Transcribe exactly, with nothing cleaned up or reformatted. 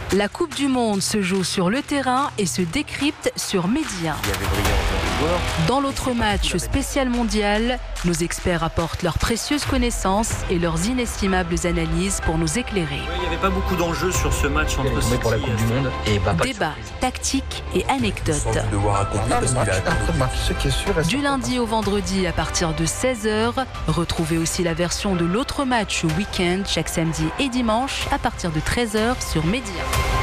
La Coupe du Monde se joue sur le terrain et se décrypte sur Média. Dans l'autre match spécial mondial, nos experts apportent leurs précieuses connaissances et leurs inestimables analyses pour nous éclairer. Ouais, il n'y avait pas beaucoup d'enjeux sur ce match entre City pour la Coupe du Monde. Et bah, Débat, tactique et anecdotes. Du lundi au vendredi à partir de seize heures, retrouvez aussi la version de l'autre match au week-end chaque samedi et dimanche à partir de treize heures sur Média.